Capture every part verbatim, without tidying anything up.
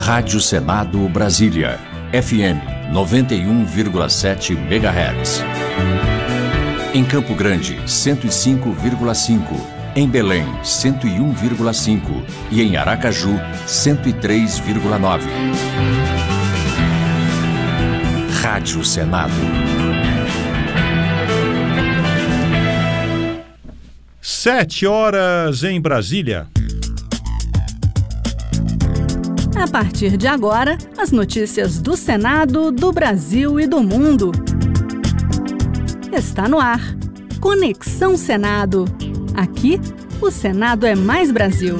Rádio Senado Brasília, F M noventa e um vírgula sete megahertz. Em Campo Grande, cento e cinco vírgula cinco. Em Belém, cento e um vírgula cinco. E em Aracaju, cento e três vírgula nove. Rádio Senado. Sete horas em Brasília. A partir de agora, as notícias do Senado, do Brasil e do mundo. Está no ar. Conexão Senado. Aqui, o Senado é mais Brasil.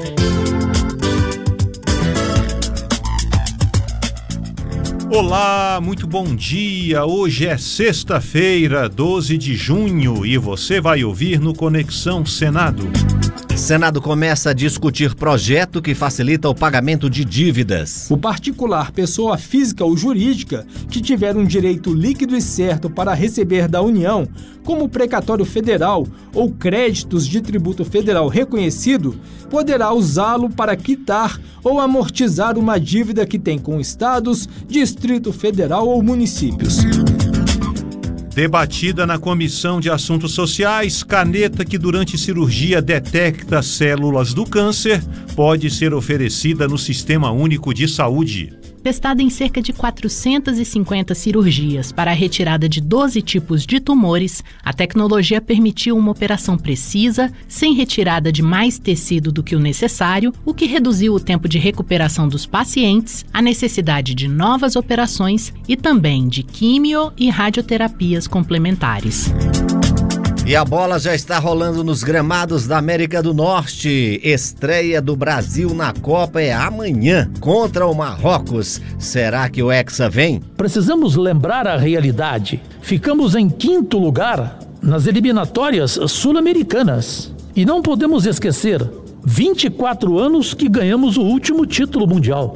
Olá, muito bom dia. Hoje é sexta-feira, doze de junho, e você vai ouvir no Conexão Senado. Senado começa a discutir projeto que facilita o pagamento de dívidas. O particular, pessoa física ou jurídica que tiver um direito líquido e certo para receber da União, como precatório federal ou créditos de tributo federal reconhecido, poderá usá-lo para quitar ou amortizar uma dívida que tem com estados, Distrito Federal ou municípios. Debatida na Comissão de Assuntos Sociais, caneta que durante cirurgia detecta células do câncer pode ser oferecida no Sistema Único de Saúde. Testada em cerca de quatrocentas e cinquenta cirurgias para a retirada de doze tipos de tumores, a tecnologia permitiu uma operação precisa, sem retirada de mais tecido do que o necessário, o que reduziu o tempo de recuperação dos pacientes, a necessidade de novas operações e também de quimio e radioterapias complementares. E a bola já está rolando nos gramados da América do Norte. Estreia do Brasil na Copa é amanhã, contra o Marrocos. Será que o Hexa vem? Precisamos lembrar a realidade. Ficamos em quinto lugar nas eliminatórias sul-americanas. E não podemos esquecer, vinte e quatro anos que ganhamos o último título mundial.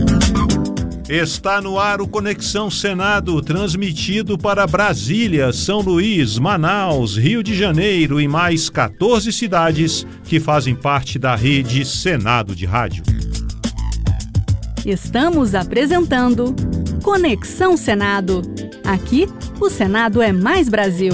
Está no ar o Conexão Senado, transmitido para Brasília, São Luís, Manaus, Rio de Janeiro e mais quatorze cidades que fazem parte da rede Senado de Rádio. Estamos apresentando Conexão Senado. Aqui, o Senado é mais Brasil.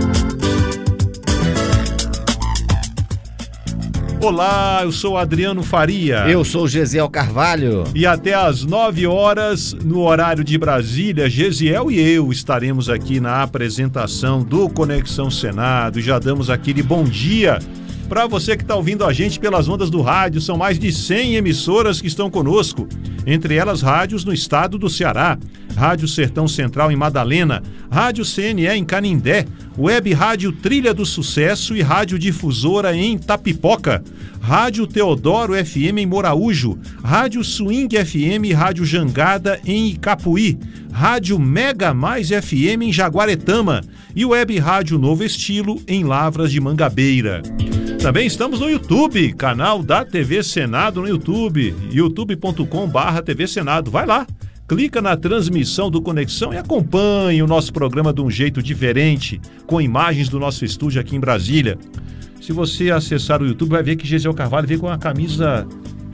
Olá, eu sou Adriano Faria. Eu sou Gesiel Carvalho. E até às nove horas, no horário de Brasília, Gesiel e eu estaremos aqui na apresentação do Conexão Senado. Já damos aquele bom dia para você que está ouvindo a gente pelas ondas do rádio. São mais de cem emissoras que estão conosco, entre elas rádios no estado do Ceará, Rádio Sertão Central em Madalena, Rádio C N E em Canindé, Web Rádio Trilha do Sucesso e Rádio Difusora em Tapipoca, Rádio Teodoro F M em Moraújo, Rádio Swing F M e Rádio Jangada em Icapuí, Rádio Mega Mais F M em Jaguaretama e Web Rádio Novo Estilo em Lavras de Mangabeira. Também estamos no YouTube, canal da T V Senado no YouTube, youtube ponto com barra T V Senado. Vai lá, clica na transmissão do Conexão e acompanhe o nosso programa de um jeito diferente, com imagens do nosso estúdio aqui em Brasília. Se você acessar o YouTube, vai ver que Gesiel Carvalho veio com uma camisa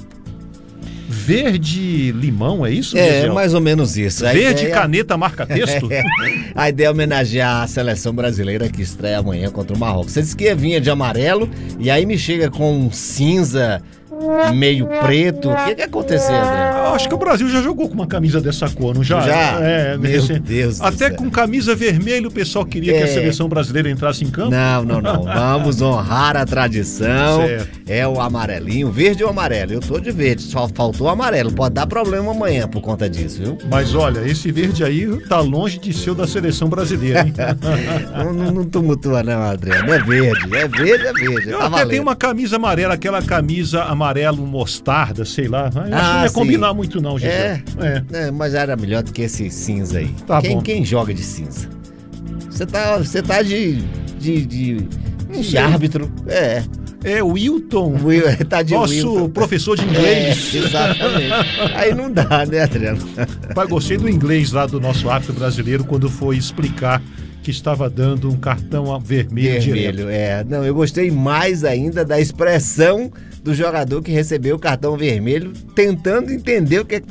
verde-limão, é isso, É, Gesiel? mais ou menos isso. A Verde ideia... caneta marca-texto? A ideia é homenagear a seleção brasileira que estreia amanhã contra o Marrocos. Você disse que vinha de amarelo e aí me chega com um cinza meio preto. O que que aconteceu, André? Eu acho que o Brasil já jogou com uma camisa dessa cor, não já? Já? É, Meu nesse... Deus do Até céu. com camisa vermelha o pessoal queria É. que a seleção brasileira entrasse em campo. Não, não, não. Vamos honrar a tradição. Certo. É o amarelinho, verde ou amarelo. Eu tô de verde, só faltou o amarelo. Pode dar problema amanhã por conta disso, viu? Mas olha, esse verde aí tá longe de ser o da seleção brasileira, hein? não, não, não tumultua não, Adriano. É verde, é verde, é verde. Eu tá até valendo. tenho uma camisa amarela, aquela camisa amarelo mostarda, sei lá. Eu acho que Ah, não ia sim. combinar muito não, Gisele. É, É. é, mas era melhor do que esse cinza aí. Tá quem, bom. quem joga de cinza? Você tá, você tá de, de, de, de sei. árbitro. É. É o Wilton, Will, tá de nosso Wilton. professor de É, inglês. exatamente. Aí não dá, né, Adriano? Pai, gostei do inglês lá do nosso árbitro brasileiro quando foi explicar que estava dando um cartão vermelho, vermelho direto. É, não, eu gostei mais ainda da expressão do jogador que recebeu o cartão vermelho, tentando entender o que é